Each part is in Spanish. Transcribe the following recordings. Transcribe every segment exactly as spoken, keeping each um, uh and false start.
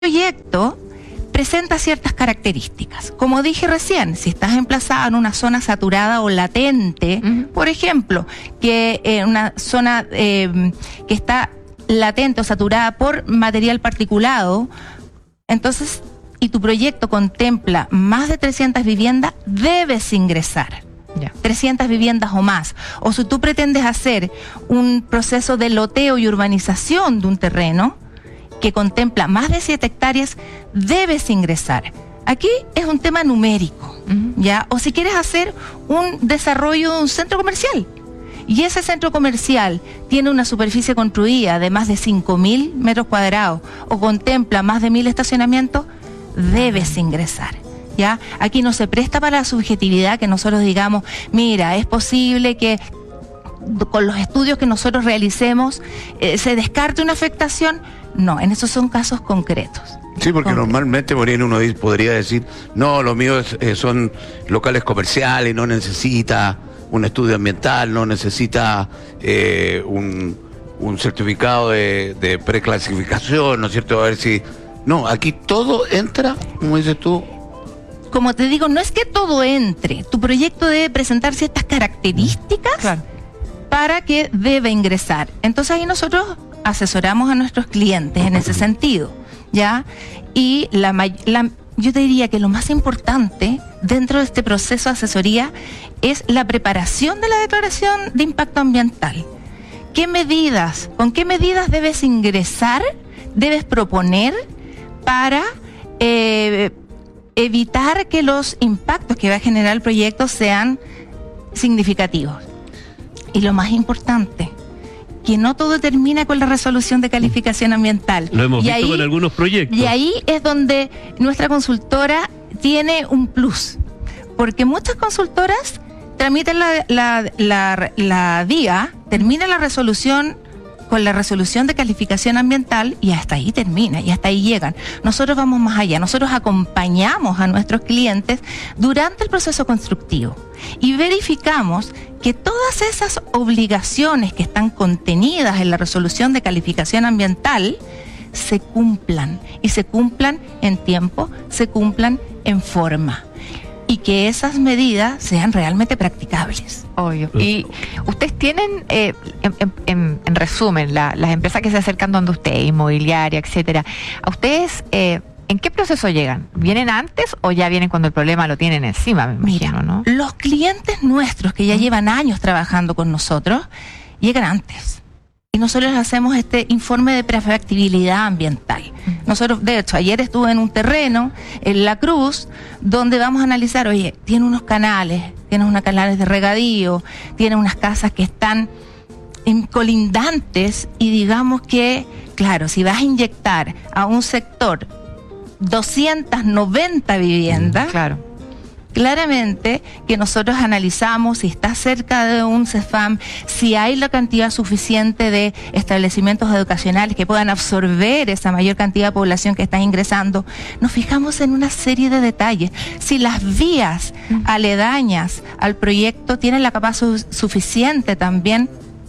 proyecto presenta ciertas características. Como dije recién, si estás emplazada en una zona saturada o latente, uh-huh. por ejemplo, que en eh, una zona eh, que está latente o saturada por material particulado, entonces, y tu proyecto contempla más de trescientas viviendas, debes ingresar. Yeah. trescientas viviendas o más. O si tú pretendes hacer un proceso de loteo y urbanización de un terreno que contempla más de siete hectáreas, debes ingresar. Aquí es un tema numérico, uh-huh. ¿ya? O si quieres hacer un desarrollo de un centro comercial, y ese centro comercial tiene una superficie construida de más de cinco mil metros cuadrados, o contempla más de mil estacionamientos, debes ingresar, ¿ya? Aquí no se presta para la subjetividad que nosotros digamos, mira, es posible que con los estudios que nosotros realicemos eh, se descarte una afectación. No, en esos son casos concretos. Sí, porque concretos. Normalmente uno podría decir, no, lo mío es, eh, son locales comerciales, no necesita un estudio ambiental, no necesita eh, un, un certificado de, de preclasificación, ¿no es cierto? A ver si... No, aquí todo entra, como dices tú. Como te digo, no es que todo entre. Tu proyecto debe presentar ciertas características claro. para que debe ingresar. Entonces ahí nosotros asesoramos a nuestros clientes en ese sentido, ¿ya? Y la, la, yo te diría que lo más importante dentro de este proceso de asesoría es la preparación de la declaración de impacto ambiental. ¿Qué medidas, con qué medidas debes ingresar, debes proponer para eh, evitar que los impactos que va a generar el proyecto sean significativos? Y lo más importante, que no todo termina con la resolución de calificación ambiental. Lo hemos y visto ahí, con algunos proyectos. Y ahí es donde nuestra consultora tiene un plus, porque muchas consultoras tramitan la, la, la, la D I A, termina la resolución con la resolución de calificación ambiental y hasta ahí termina, y hasta ahí llegan. Nosotros vamos más allá, nosotros acompañamos a nuestros clientes durante el proceso constructivo y verificamos que todas esas obligaciones que están contenidas en la resolución de calificación ambiental se cumplan, y se cumplan en tiempo, se cumplan en forma, y que esas medidas sean realmente practicables. Obvio. Y ustedes tienen, eh, en, en, en resumen, la, las empresas que se acercan donde usted, inmobiliaria, etcétera, ¿a ustedes eh, en qué proceso llegan? ¿Vienen antes o ya vienen cuando el problema lo tienen encima? Me imagino, Mira, ¿no? Los clientes nuestros que ya llevan años trabajando con nosotros, llegan antes. Y nosotros hacemos este informe de prefactibilidad ambiental. Nosotros, de hecho, ayer estuve en un terreno, en La Cruz, donde vamos a analizar, oye, tiene unos canales, tiene unos canales de regadío, tiene unas casas que están en colindantes, y digamos que, claro, si vas a inyectar a un sector doscientas noventa viviendas, claro. Claramente que nosotros analizamos si está cerca de un CEFAM, si hay la cantidad suficiente de establecimientos educacionales que puedan absorber esa mayor cantidad de población que está ingresando. Nos fijamos en una serie de detalles. Si las vías aledañas al proyecto tienen la capacidad suficiente también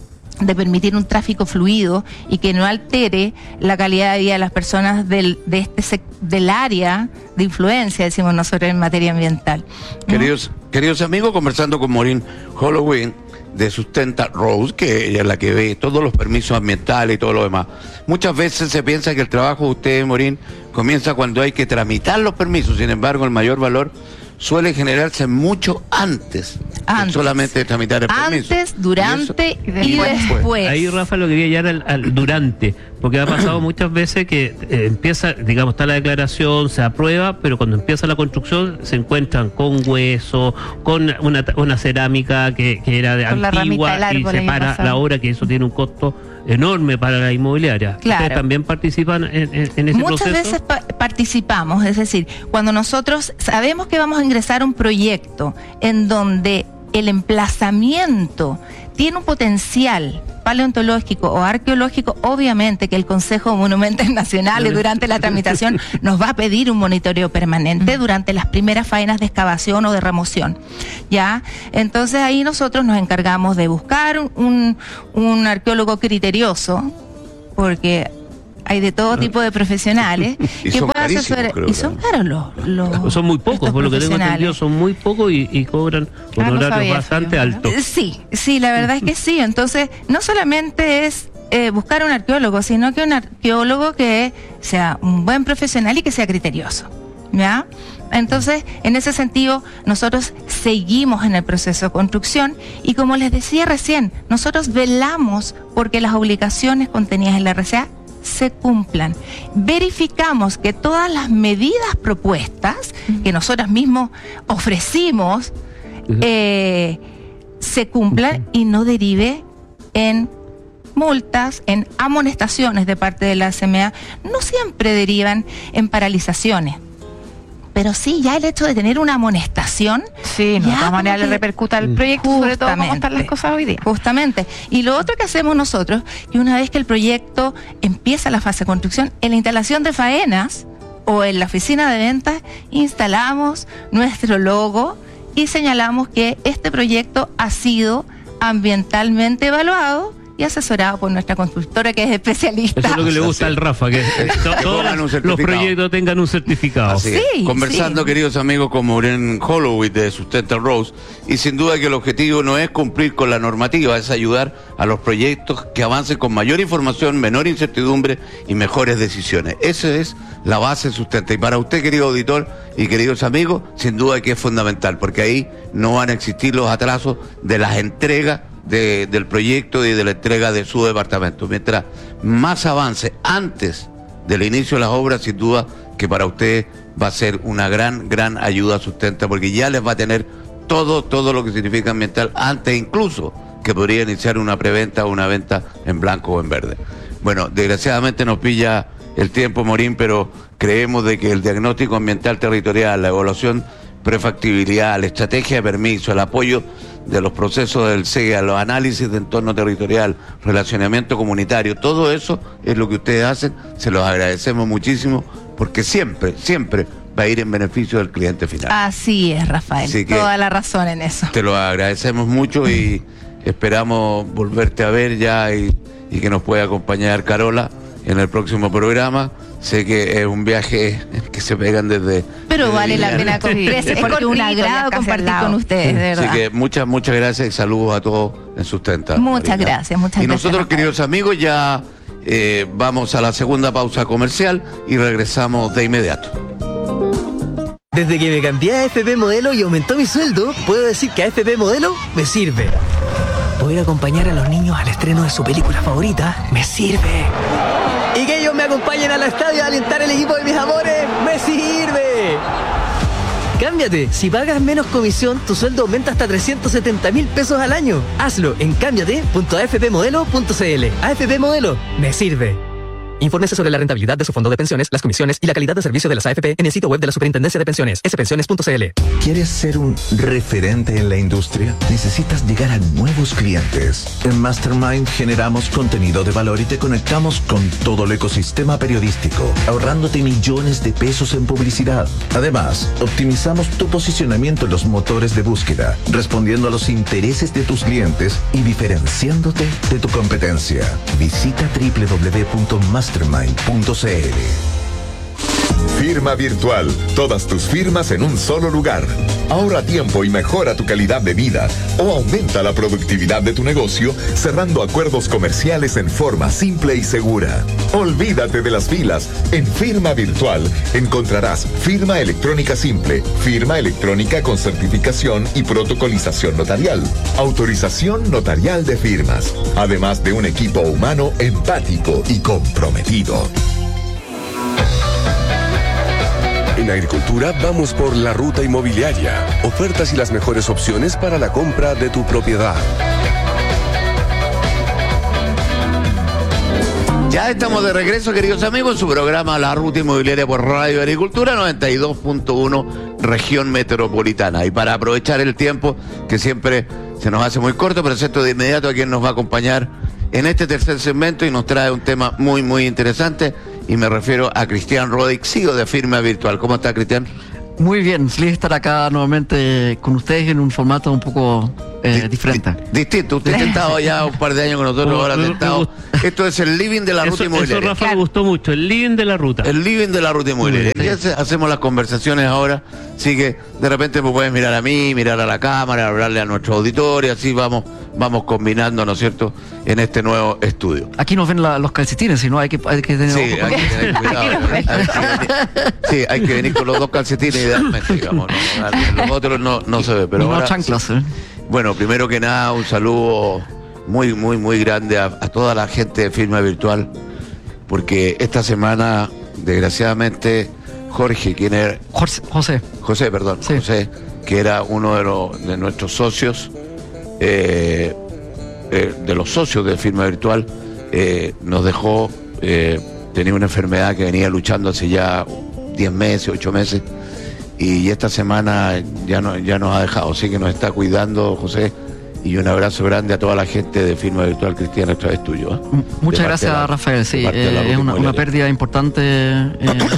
de permitir un tráfico fluido y que no altere la calidad de vida de las personas del, de este del área de influencia, decimos nosotros, en materia ambiental. Queridos, ¿no? queridos amigos, conversando con Maureen Holloway de Sustenta Rose, que ella es la que ve todos los permisos ambientales y todo lo demás. Muchas veces se piensa que el trabajo de ustedes, Maureen, comienza cuando hay que tramitar los permisos. Sin embargo, el mayor valor suele generarse mucho antes, antes. solamente tramitar el permiso. Antes, durante y, y después. después. Ahí, Rafa, lo quería llevar al, al durante, porque ha pasado muchas veces que eh, empieza, digamos, está la declaración, se aprueba, pero cuando empieza la construcción se encuentran con hueso, con una, una cerámica que, que era de con antigua y se para la obra, que eso tiene un costo enorme para la inmobiliaria. Claro. ¿Ustedes también participan en, en, en ese Muchas proceso? veces pa participamos, es decir, cuando nosotros sabemos que vamos a ingresar a un proyecto en donde el emplazamiento tiene un potencial paleontológico o arqueológico, obviamente que el Consejo de Monumentos Nacionales durante la tramitación nos va a pedir un monitoreo permanente durante las primeras faenas de excavación o de remoción, ¿ya? Entonces ahí nosotros nos encargamos de buscar un, un arqueólogo criterioso, porque hay de todo tipo de profesionales Y que son pueden carísimos, asesorar. creo, Y son caros los, los Son muy pocos, estos por lo que tengo profesionales. entendido, son muy pocos y, y cobran Ah, no honorarios sabía eso, bastante yo. altos. Eh, Sí, sí, la verdad es que sí. Entonces, no solamente es eh, buscar un arqueólogo, sino que un arqueólogo que sea un buen profesional y que sea criterioso, ¿ya? Entonces, en ese sentido, nosotros seguimos en el proceso de construcción y como les decía recién, nosotros velamos porque las obligaciones contenidas en la R C A se cumplan. Verificamos que todas las medidas propuestas que nosotros mismos ofrecimos eh, se cumplan y no derive en multas, en amonestaciones de parte de la C M A. No siempre derivan en paralizaciones, pero sí, ya el hecho de tener una amonestación, Sí, no, ya de todas como maneras le que- repercuta al proyecto, sobre todo cómo están las Justamente. cosas hoy día. justamente. Y lo otro que hacemos nosotros, que una vez que el proyecto empieza la fase de construcción, en la instalación de faenas o en la oficina de ventas, instalamos nuestro logo y señalamos que este proyecto ha sido ambientalmente evaluado y asesorado por nuestra constructora, que es especialista. Eso es lo que le Sí, gusta sí. al Rafa, que to- todos pongan un los certificado. proyectos tengan un certificado. Así es. Sí, Conversando, sí. queridos amigos, con Maureen Holloway de Sustenta Rose, y sin duda que el objetivo no es cumplir con la normativa, es ayudar a los proyectos que avancen con mayor información, menor incertidumbre y mejores decisiones. Esa es la base de Sustenta. Y para usted, querido auditor y queridos amigos, sin duda que es fundamental, porque ahí no van a existir los atrasos de las entregas de- del proyecto y de la entrega de su departamento. Mientras más avance antes del inicio de las obras, sin duda que para usted va a ser una gran, gran ayuda Sustenta, porque ya les va a tener todo, todo lo que significa ambiental, antes incluso que podría iniciar una preventa o una venta en blanco o en verde. Bueno, desgraciadamente nos pilla el tiempo, Morín, pero creemos de que el diagnóstico ambiental territorial, la evaluación prefactibilidad, la estrategia de permiso, el apoyo de los procesos del S E A, los análisis de entorno territorial, relacionamiento comunitario, todo eso es lo que ustedes hacen, se los agradecemos muchísimo, porque siempre, siempre va a ir en beneficio del cliente final. Así es, Rafael, Así que- toda la razón en eso. Te lo agradecemos mucho y esperamos volverte a ver ya y, y que nos pueda acompañar Carola en el próximo programa. Sé que es un viaje que se pegan desde... Pero desde vale la Viña. pena comprarse, Es porque es un cortito, ya agrado casi al compartir lado. con ustedes, de Así verdad. que muchas, muchas gracias y saludos a todos en Sustenta. Muchas Marina. gracias, muchas Y gracias, nosotros, Rafael. queridos amigos, ya eh, vamos a la segunda pausa comercial y regresamos de inmediato. Desde que me cambié a F P Modelo y aumentó mi sueldo, puedo decir que a F P Modelo me sirve. Poder acompañar a los niños al estreno de su película favorita me sirve. Y que ellos me acompañen al estadio a alentar el equipo de mis amores me sirve. Cámbiate. Si pagas menos comisión, tu sueldo aumenta hasta trescientos setenta mil pesos al año. Hazlo en cámbiate punto a f p modelo punto c l. A F P Modelo me sirve. Infórmese sobre la rentabilidad de su fondo de pensiones, las comisiones y la calidad de servicio de las A F P en el sitio web de la Superintendencia de Pensiones, s pensiones punto c l. ¿Quieres ser un referente en la industria? Necesitas llegar a nuevos clientes. En Mastermind generamos contenido de valor y te conectamos con todo el ecosistema periodístico, ahorrándote millones de pesos en publicidad. Además, optimizamos tu posicionamiento en los motores de búsqueda, respondiendo a los intereses de tus clientes y diferenciándote de tu competencia. Visita doble u doble u doble u punto mastermind punto c l. Firma virtual. Todas tus firmas en un solo lugar. Ahorra tiempo y mejora tu calidad de vida o aumenta la productividad de tu negocio cerrando acuerdos comerciales en forma simple y segura. Olvídate de las filas. En Firma Virtual encontrarás firma electrónica simple, firma electrónica con certificación y protocolización notarial, autorización notarial de firmas, además de un equipo humano empático y comprometido. En Agricultura vamos por la ruta inmobiliaria. Ofertas y las mejores opciones para la compra de tu propiedad. Ya estamos de regreso, queridos amigos, en su programa La Ruta Inmobiliaria por Radio Agricultura noventa y dos punto uno Región Metropolitana. Y para aprovechar el tiempo, que siempre se nos hace muy corto, presento de inmediato a quien nos va a acompañar en este tercer segmento y nos trae un tema muy, muy interesante. Y me refiero a Cristian Rodic, C E O de Firma Virtual. ¿Cómo está, Cristian? Muy bien, feliz de estar acá nuevamente con ustedes en un formato un poco eh, Di- diferente. di- distinto. Usted ha estado ya un par de años con nosotros, ahora ha Me- me estado. gusta. Esto es el living de la Eso, ruta eso inmobiliaria. Rafa, me gustó mucho, el living de la ruta. El living de la ruta inmobiliaria. Sí. Ya se- hacemos las conversaciones ahora, así que de repente me puedes mirar a mí, mirar a la cámara, hablarle a nuestro auditorio, así vamos, vamos combinando, ¿no es cierto?, en este nuevo estudio. Aquí nos ven la- los calcetines, si no hay que, hay que tener Sí, ojo con hay que tener cuidado. Aquí nos ven. Hay que venir- sí, hay que venir con los dos calcetines idealmente, digamos. ¿no? Los otros no, no se ve, pero y no ahora, chanclas. ¿eh? bueno, primero que nada, un saludo muy, muy, muy grande a, a toda la gente de Firma Virtual, porque esta semana, desgraciadamente, Jorge, quien era, Jorge- José, José, perdón, Sí. José, que era uno de, los, de nuestros socios, eh, eh, de los socios de Firma Virtual, eh, nos dejó, eh, tenía una enfermedad que venía luchando hace ya diez meses, ocho meses, y esta semana ya, no, ya nos ha dejado, así que nos está cuidando, José, y un abrazo grande a toda la gente de Firma Virtual Cristiana a través tuyo. ¿eh? M- muchas De parte gracias, de la- Rafael. Sí, de parte de la eh, ruta es una, una inmobiliaria. pérdida importante. eh,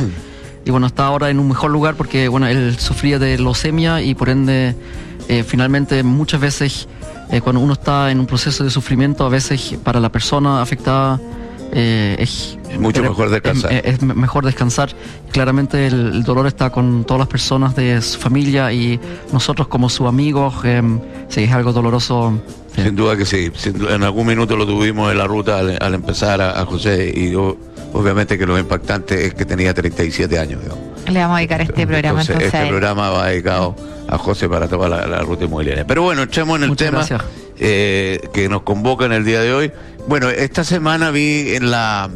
y bueno, está ahora en un mejor lugar porque bueno, él sufría de leucemia y por ende, eh, finalmente, muchas veces, eh, cuando uno está en un proceso de sufrimiento, a veces para la persona afectada eh, es Es mucho pero mejor descansar. Es, es me- mejor descansar. Claramente, el, el dolor está con todas las personas de su familia y nosotros, como sus amigos, eh, sí, es algo doloroso. Sí. Sin duda que sí. Sin duda, en algún minuto lo tuvimos en la ruta al, al empezar a, a José, y yo, obviamente que lo impactante es que tenía treinta y siete años. digamos. Le vamos a dedicar este programa Entonces, entonces, este a él. programa va dedicado a José para toda la, la ruta inmobiliaria. Pero bueno, echemos en el Muchas tema gracias. eh, que nos convoca en el día de hoy. Bueno, esta semana vi en la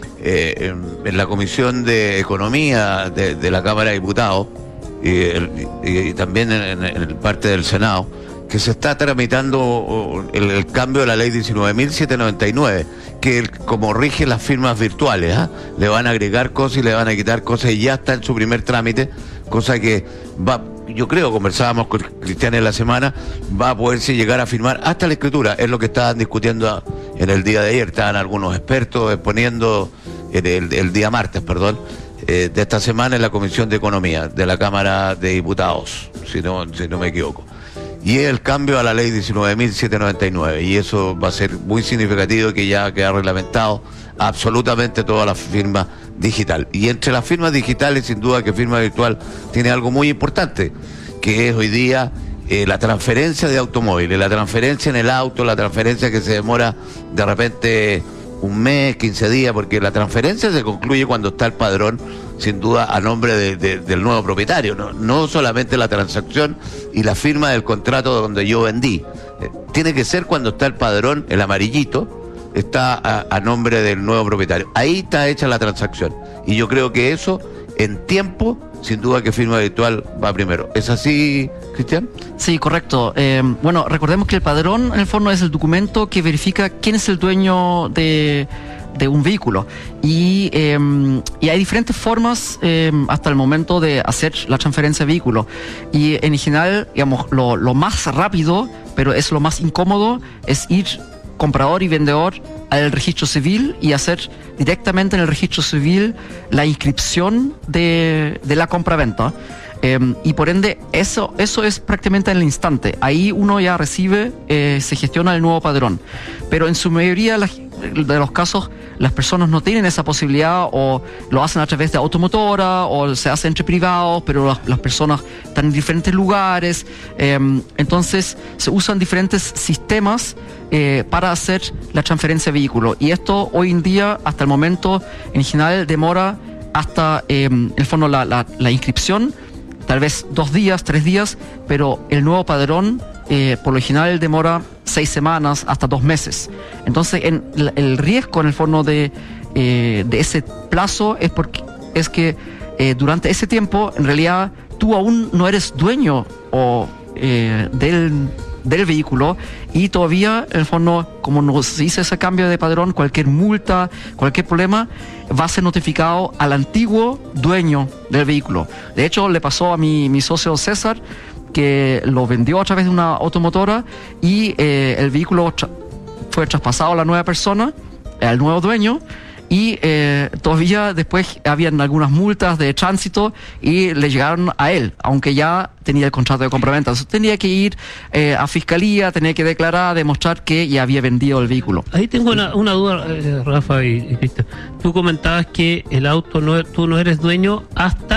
eh, en, en la Comisión de Economía de, de la Cámara de Diputados y, el- y- y también en, en- en parte del Senado que se está tramitando oh, el, el cambio de la ley diecinueve mil setecientos noventa y nueve, que el- como rige las firmas virtuales, ¿ah? Le van a agregar cosas y le van a quitar cosas, y ya está en su primer trámite, cosa que va, yo creo, conversábamos con Cristian en la semana, va a poderse llegar a firmar hasta la escritura. Es lo que estaban discutiendo en el día de ayer, estaban algunos expertos exponiendo el, el- el día martes, perdón, eh, de esta semana en la Comisión de Economía de la Cámara de Diputados, si no, si no me equivoco. Y es el cambio a la ley diecinueve mil setecientos noventa y nueve, y eso va a ser muy significativo, que ya queda reglamentado absolutamente todas las firmas digital. Y entre las firmas digitales, sin duda que Firma Virtual tiene algo muy importante, que es hoy día eh, la transferencia de automóviles, la transferencia en el auto, la transferencia que se demora de repente un mes, quince días, porque la transferencia se concluye cuando está el padrón, sin duda, a nombre de- de- del nuevo propietario, ¿no? No solamente la transacción y la firma del contrato donde yo vendí. Eh, tiene que ser cuando está el padrón, el amarillito, está a, a nombre del nuevo propietario. Ahí está hecha la transacción. Y yo creo que eso, en tiempo, sin duda que Firma Virtual va primero. ¿Es así, Cristian? Sí, correcto. Eh, bueno, recordemos que el padrón, en el fondo, es el documento que verifica quién es el dueño de, de un vehículo. Y, eh, y hay diferentes formas eh, hasta el momento de hacer la transferencia de vehículo. Y en general, digamos, lo, lo más rápido, pero es lo más incómodo, es ir comprador y vendedor al registro civil y hacer directamente en el registro civil la inscripción de, de la compraventa. Eh, y por ende, eso, eso es prácticamente en el instante. Ahí uno ya recibe, eh, se gestiona el nuevo padrón. Pero en su mayoría la- de los casos, las personas no tienen esa posibilidad, o lo hacen a través de automotora, o se hace entre privados, pero las, las personas están en diferentes lugares. Eh, entonces, se usan diferentes sistemas eh, para hacer la transferencia de vehículo. Y esto hoy en día, hasta el momento, en general demora hasta, eh, en el fondo, la, la, la inscripción, tal vez dos días, tres días, pero el nuevo padrón, eh, por lo general, demora seis semanas hasta dos meses. Entonces, en, la- el riesgo, en el fondo, de, eh, de ese plazo es, porque, es que eh, durante ese tiempo, en realidad, tú aún no eres dueño o, eh, del, del vehículo, y todavía, en el fondo, como no se hizo ese cambio de padrón, cualquier multa, cualquier problema, va a ser notificado al antiguo dueño del vehículo. De hecho, le pasó a mi, mi socio César, que lo vendió a través de una automotora, y eh, el vehículo tra- fue traspasado a la nueva persona, al nuevo dueño, y eh, todavía después habían algunas multas de tránsito y le llegaron a él, aunque ya tenía el contrato de compraventa. Entonces tenía que ir eh, a fiscalía, tenía que declarar, demostrar que ya había vendido el vehículo. Ahí tengo una, una duda, eh, Rafa y, y Cristian. Tú comentabas que el auto, no, tú no eres dueño hasta